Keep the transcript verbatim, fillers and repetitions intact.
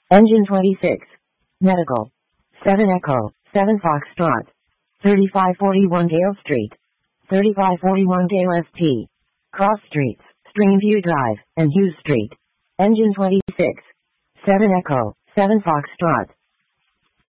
Engine twenty-six. Medical. seven Echo, seven Foxtrot. thirty-five forty-one Gale Street. thirty-five forty-one Gale S T. Cross Streets, Streamview Drive, and Hughes Street. Engine twenty-six. seven Echo, seven Foxtrot.